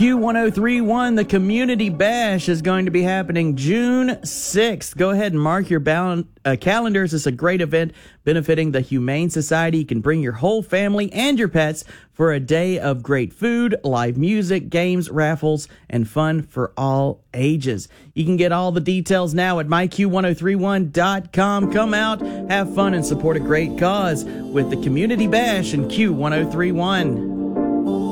Q1031, the Community Bash is going to be happening June 6th. Go ahead and mark your calendars. It's a great event benefiting the Humane Society. You can bring your whole family and your pets for a day of great food, live music, games, raffles, and fun for all ages. You can get all the details now at myq1031.com. Come out, have fun, and support a great cause with the Community Bash and Q1031.